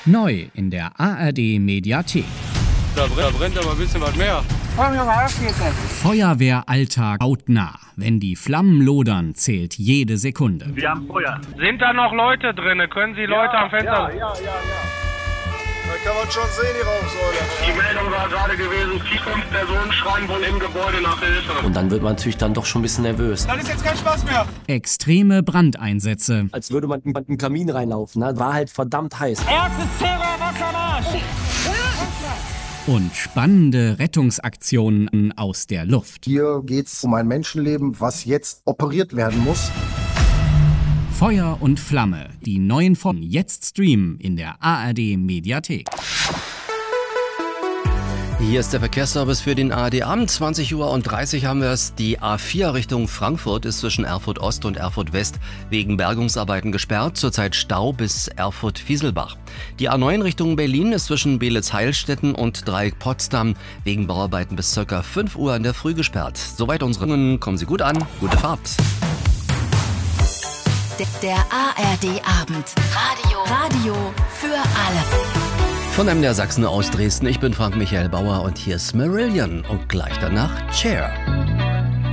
Neu in der ARD-Mediathek. Da brennt aber ein bisschen was mehr. Feuerwehralltag hautnah. Wenn die Flammen lodern, zählt jede Sekunde. Wir haben Feuer. Sind da noch Leute drin? Können Sie Leute am Fenster... Ja. Da kann man schon sehen, die Rauchsäule. Die Meldung war gerade gewesen, 4-5 Personen schreien wohl im Gebäude nach Hilfe. Und dann wird man natürlich dann doch schon ein bisschen nervös. Dann ist jetzt kein Spaß mehr. Extreme Brandeinsätze. Als würde man in einen Kamin reinlaufen. Ne? War halt verdammt heiß. Erstes Terror, Wasser am Arsch! Und spannende Rettungsaktionen aus der Luft. Hier geht's um ein Menschenleben, was jetzt operiert werden muss. Feuer und Flamme. Die neuen Folgen jetzt streamen in der ARD-Mediathek. Hier ist der Verkehrsservice für den ARD-Abend. 20:30 Uhr haben wir es. Die A4 Richtung Frankfurt ist zwischen Erfurt Ost und Erfurt West wegen Bergungsarbeiten gesperrt. Zurzeit Stau bis Erfurt-Fieselbach. Die A9 Richtung Berlin ist zwischen Beelitz-Heilstätten und Dreieck Potsdam wegen Bauarbeiten bis ca. 5 Uhr in der Früh gesperrt. Soweit unsere Runden. Kommen Sie gut an. Gute Fahrt. Der ARD-Abend. Radio für alle. Von MDR Sachsen aus Dresden. Ich bin Frank Michael Bauer und hier ist Marillion und gleich danach Cher.